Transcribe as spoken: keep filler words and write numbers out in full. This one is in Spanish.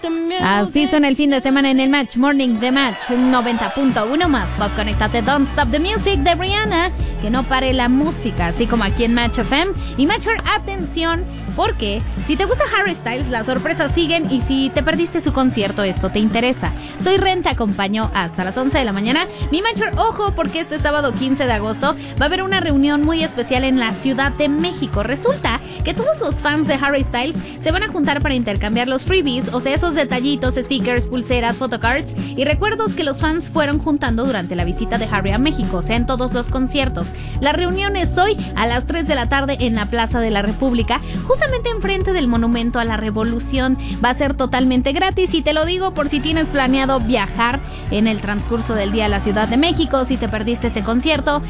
Así suena el fin de semana en el Match Morning de Match noventa punto uno más Pop. Conéctate, Don't Stop the Music de Rihanna, que no pare la música, así como aquí en Match F M. Y Matcher, atención, porque si te gusta Harry Styles, las sorpresas siguen, y si te perdiste su concierto, esto te interesa. Soy Ren, te acompaño hasta las once de la mañana. Mi Matcher, ojo, porque este sábado quince de agosto va a haber una reunión muy especial en la Ciudad de México. Resulta que todos los fans de Harry Styles se van a juntar para intercambiar los freebies, o sea, esos detallitos, stickers, pulseras, photocards y recuerdos que los fans fueron juntando durante la visita de Harry a México, o sea, en todos los conciertos. La reunión es hoy a las tres de la tarde en la Plaza de la República, justamente enfrente del Monumento a la Revolución. Va a ser totalmente gratis, y te lo digo por si tienes planeado viajar en el transcurso del día a la Ciudad de México. Si te perdiste este concierto,